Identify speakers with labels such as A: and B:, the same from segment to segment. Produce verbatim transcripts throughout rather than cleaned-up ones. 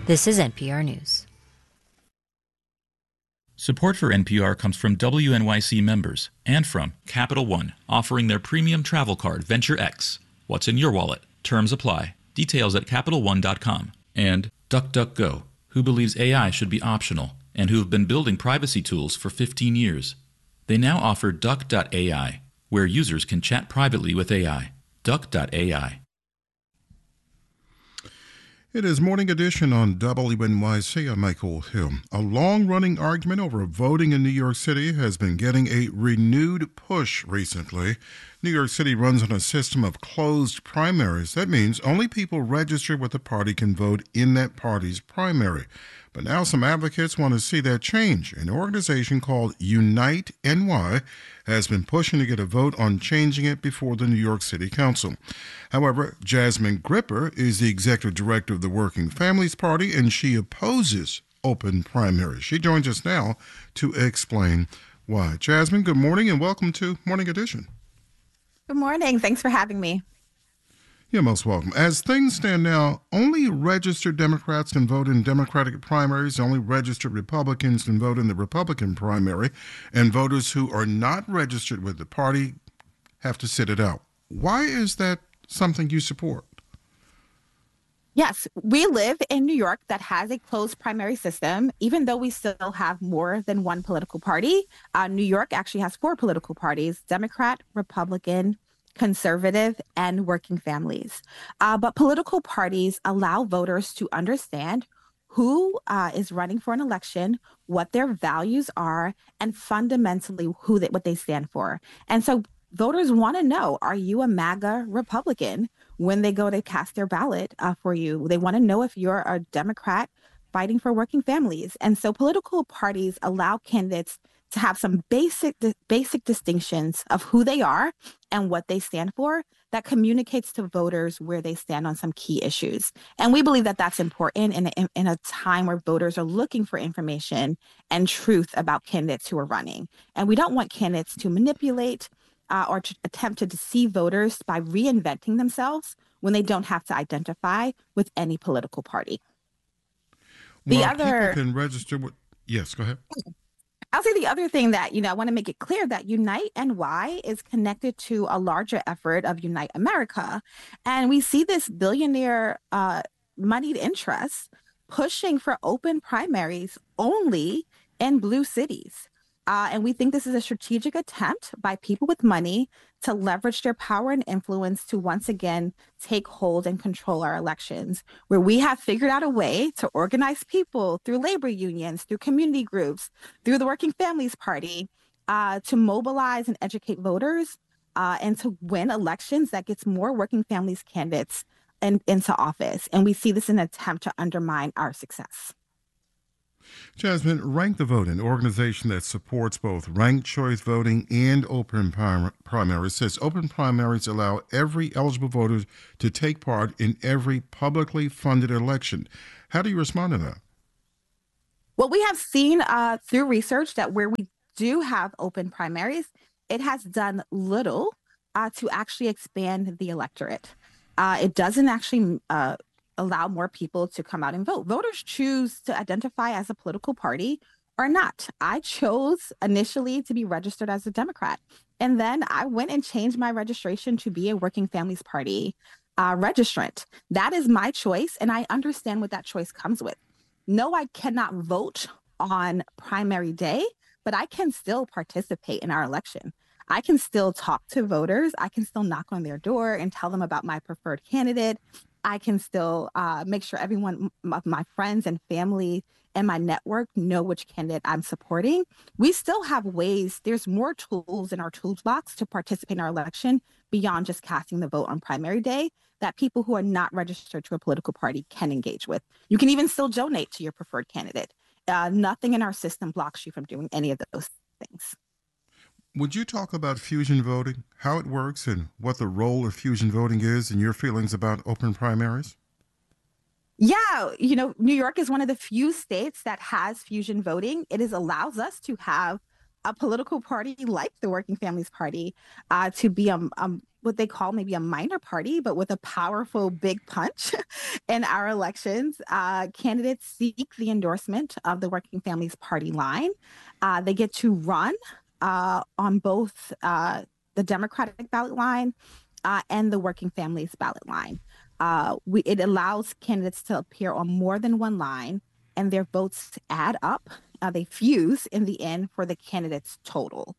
A: This is N P R News.
B: Support for N P R comes from W N Y C members and from Capital One, offering their premium travel card Venture X. What's in your wallet? Terms apply. Details at Capital One dot com. And DuckDuckGo, who believes A I should be optional and who have been building privacy tools for fifteen years. They now offer Duck dot A I, where users can chat privately with A I. Duck dot A I.
C: It is Morning Edition on W N Y C. I'm Michael Hill. A long-running argument over voting in New York City has been getting a renewed push recently. New York City runs on a system of closed primaries. That means only people registered with the party can vote in that party's primary. But now some advocates want to see that change. An organization called Unite N Y has been pushing to get a vote on changing it before the New York City Council. However, Jasmine Gripper is the executive director of the Working Families Party, and she opposes open primaries. She joins us now to explain why. Jasmine, good morning and welcome to Morning Edition.
D: Good morning. Thanks for having me.
C: You're most welcome. As things stand now, only registered Democrats can vote in Democratic primaries. Only registered Republicans can vote in the Republican primary. And voters who are not registered with the party have to sit it out. Why is that something you support?
D: Yes, we live in New York that has a closed primary system, even though we still have more than one political party. Uh, New York actually has four political parties: Democrat, Republican, Conservative, and Working Families. Uh, but political parties allow voters to understand who uh, is running for an election, what their values are, and fundamentally who they, what they stand for. And so voters want to know, are you a MAGA Republican when they go to cast their ballot uh, for you? They want to know if you're a Democrat fighting for working families. And so political parties allow candidates to have some basic basic distinctions of who they are and what they stand for that communicates to voters where they stand on some key issues. And we believe that that's important in a, in a time where voters are looking for information and truth about candidates who are running. And we don't want candidates to manipulate uh, or to attempt to deceive voters by reinventing themselves when they don't have to identify with any political party.
C: Well, the other people can register with, yes, go ahead.
D: I'll say the other thing that, you know, I want to make it clear that Unite N Y is connected to a larger effort of Unite America. And we see this billionaire uh, moneyed interest pushing for open primaries only in blue cities. Uh, and we think this is a strategic attempt by people with money to leverage their power and influence to once again take hold and control our elections, where we have figured out a way to organize people through labor unions, through community groups, through the Working Families Party, uh, to mobilize and educate voters uh, and to win elections that gets more working families candidates in, into office. And we see this in an attempt to undermine our success.
C: Jasmine, Rank the Vote, an organization that supports both ranked choice voting and open prim- primaries, says open primaries allow every eligible voter to take part in every publicly funded election. How do you respond to that?
D: Well, we have seen uh, through research that where we do have open primaries, it has done little uh, to actually expand the electorate. Uh, it doesn't actually uh, allow more people to come out and vote. Voters choose to identify as a political party or not. I chose initially to be registered as a Democrat, and then I went and changed my registration to be a Working Families Party uh, registrant. That is my choice, and I understand what that choice comes with. No, I cannot vote on primary day, but I can still participate in our election. I can still talk to voters. I can still knock on their door and tell them about my preferred candidate. I can still uh, make sure everyone of my friends and family and my network know which candidate I'm supporting. We still have ways, there's more tools in our toolbox to participate in our election beyond just casting the vote on primary day that people who are not registered to a political party can engage with. You can even still donate to your preferred candidate. Uh, nothing in our system blocks you from doing any of those things.
C: Would you talk about fusion voting, how it works, and what the role of fusion voting is, and your feelings about open primaries?
D: Yeah, you know, New York is one of the few states that has fusion voting. It is allows us to have a political party like the Working Families Party uh, to be a, a what they call maybe a minor party, but with a powerful big punch in our elections. Uh, candidates seek the endorsement of the Working Families Party line. Uh, they get to run uh, on both uh, the Democratic ballot line uh, and the Working Families ballot line. Uh, we, it allows candidates to appear on more than one line, and their votes add up. Uh, they fuse in the end for the candidate's total.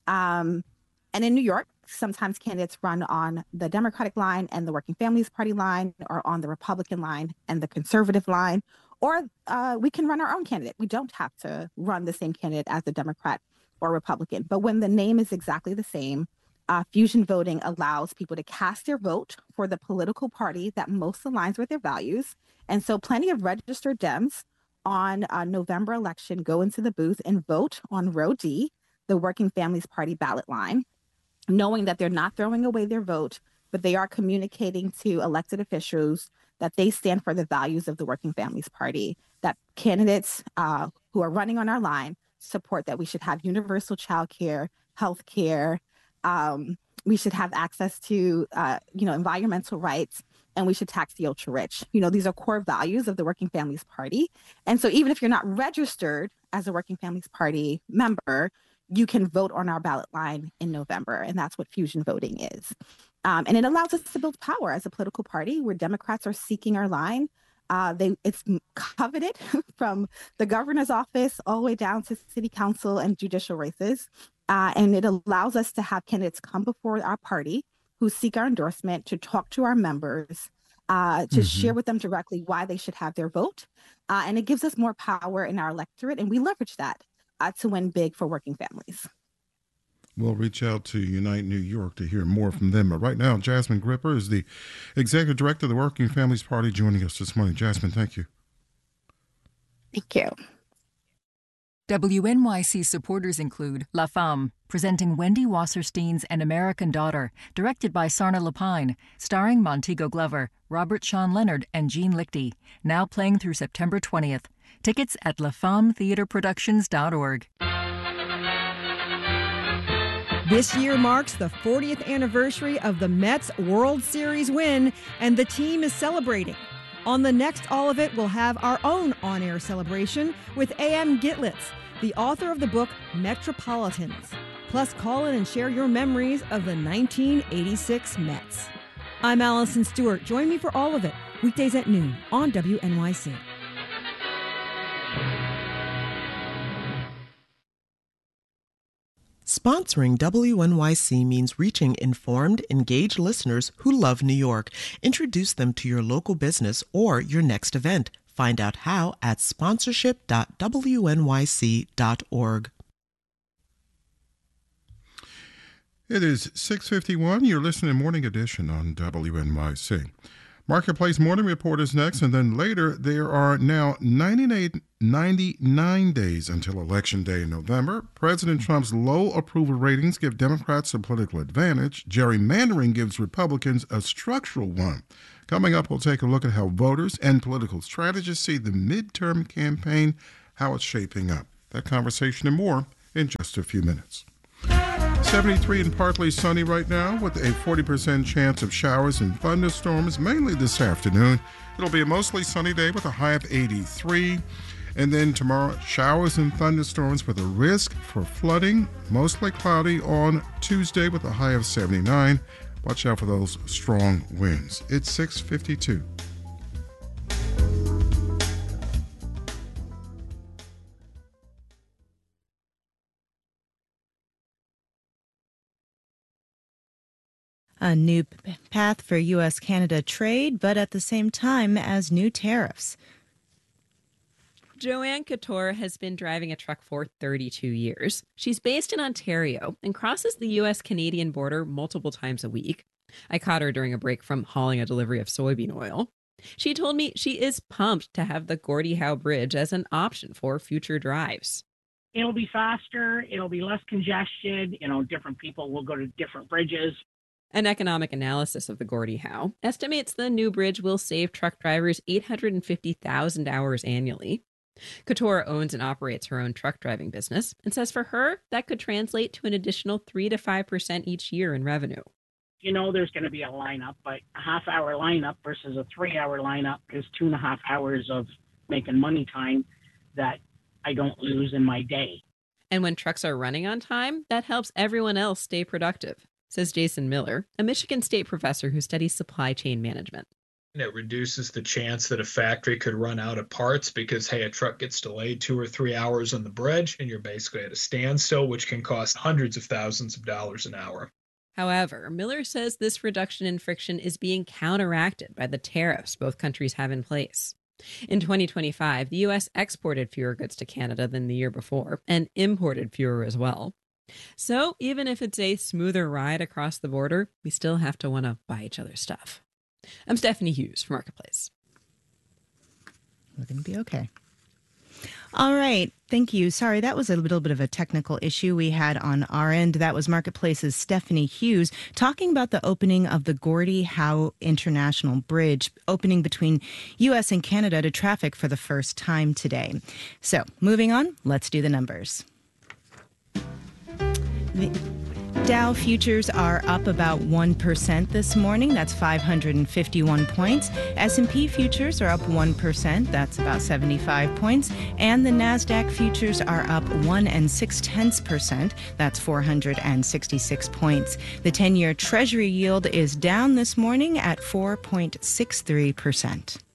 D: Um, and in New York, sometimes candidates run on the Democratic line and the Working Families Party line, or on the Republican line and the conservative line, or uh, we can run our own candidate. We don't have to run the same candidate as the Democrat or Republican. But when the name is exactly the same, uh, fusion voting allows people to cast their vote for the political party that most aligns with their values. And so plenty of registered Dems on a November election go into the booth and vote on row D, the Working Families Party ballot line, knowing that they're not throwing away their vote, but they are communicating to elected officials that they stand for the values of the Working Families Party, that candidates uh, who are running on our line support that we should have universal child care, health care, um, we should have access to, uh, you know, environmental rights, and we should tax the ultra rich. You know, these are core values of the Working Families Party. And so even if you're not registered as a Working Families Party member, you can vote on our ballot line in November. And that's what fusion voting is. Um, and it allows us to build power as a political party where Democrats are seeking our line. Uh, they, it's coveted from the governor's office all the way down to city council and judicial races. Uh, and it allows us to have candidates come before our party who seek our endorsement to talk to our members, uh, to mm-hmm. share with them directly why they should have their vote. Uh, and it gives us more power in our electorate, and we leverage that uh, to win big for working families.
C: We'll reach out to Unite New York to hear more from them. But right now, Jasmine Gripper is the Executive Director of the Working Families Party, joining us this morning. Jasmine, thank you.
D: Thank you.
A: W N Y C supporters include La Femme, presenting Wendy Wasserstein's An American Daughter, directed by Sarna Lapine, starring Montego Glover, Robert Sean Leonard, and Jean Lichty, now playing through September twentieth. Tickets at la femme theater productions dot org.
E: This year marks the fortieth anniversary of the Mets World Series win, and the team is celebrating. On the next All of It, we'll have our own on-air celebration with A M Gitlitz, the author of the book Metropolitans. Plus, call in and share your memories of the nineteen eighty-six Mets. I'm Allison Stewart. Join me for All of It, weekdays at noon on W N Y C.
F: Sponsoring W N Y C means reaching informed, engaged listeners who love New York. Introduce them to your local business or your next event. Find out how at sponsorship dot w n y c dot org.
C: It is six fifty-one. You're listening to Morning Edition on W N Y C. Marketplace Morning Report is next, and then later there are now ninety-eight, ninety-nine days until Election Day in November. President Trump's low approval ratings give Democrats a political advantage. Gerrymandering gives Republicans a structural one. Coming up, we'll take a look at how voters and political strategists see the midterm campaign, how it's shaping up. That conversation and more in just a few minutes. seventy-three and partly sunny right now with a forty percent chance of showers and thunderstorms, mainly this afternoon. It'll be a mostly sunny day with a high of eighty-three. And then tomorrow, showers and thunderstorms with a risk for flooding, mostly cloudy on Tuesday with a high of seventy-nine. Watch out for those strong winds. It's six fifty-two.
G: A new p- path for U S Canada trade, but at the same time as new tariffs.
H: Joanne Couture has been driving a truck for thirty-two years. She's based in Ontario and crosses the U S Canadian border multiple times a week. I caught her during a break from hauling a delivery of soybean oil. She told me she is pumped to have the Gordie Howe Bridge as an option for future drives.
I: It'll be faster. It'll be less congestion. You know, different people will go to different bridges.
H: An economic analysis of the Gordie Howe estimates the new bridge will save truck drivers eight hundred fifty thousand hours annually. Couture owns and operates her own truck driving business and says for her, that could translate to an additional three to five percent each year in revenue.
I: you know there's going to be a lineup, but a half hour lineup versus a three hour lineup is two and a half hours of making money time that I don't lose in my day.
H: And when trucks are running on time, that helps everyone else stay productive, says Jason Miller, a Michigan State professor who studies supply chain management.
J: It reduces the chance that a factory could run out of parts because, hey, a truck gets delayed two or three hours on the bridge and you're basically at a standstill, which can cost hundreds of thousands of dollars an hour.
H: However, Miller says this reduction in friction is being counteracted by the tariffs both countries have in place. In twenty twenty-five, the U S exported fewer goods to Canada than the year before and imported fewer as well. So even if it's a smoother ride across the border, we still have to want to buy each other's stuff. I'm Stephanie Hughes for Marketplace.
G: We're going to be okay. All right. Thank you. Sorry, that was a little bit of a technical issue we had on our end. That was Marketplace's Stephanie Hughes talking about the opening of the Gordie Howe International Bridge, opening between U S and Canada to traffic for the first time today. So moving on, let's do the numbers. The Dow futures are up about one percent this morning. That's five hundred fifty-one points. S and P futures are up one percent. That's about seventy-five points. And the NASDAQ futures are up one and six tenths percent. That's four hundred sixty-six points. The ten-year Treasury yield is down this morning at four point six three percent.